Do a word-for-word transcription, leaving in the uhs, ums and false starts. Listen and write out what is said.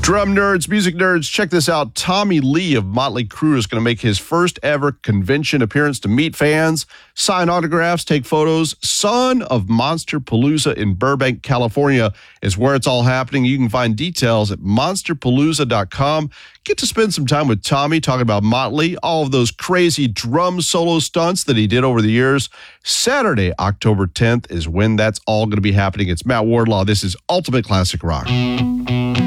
Drum nerds, music nerds, check this out. Tommy Lee of Motley Crue is going to make his first ever convention appearance to meet fans, sign autographs, take photos. Son of Monsterpalooza in Burbank, California is where it's all happening. You can find details at monster palooza dot com. Get to spend some time with Tommy talking about Motley, all of those crazy drum solo stunts that he did over the years. Saturday, October tenth is when that's all going to be happening. It's Matt Wardlaw. This is Ultimate Classic Rock.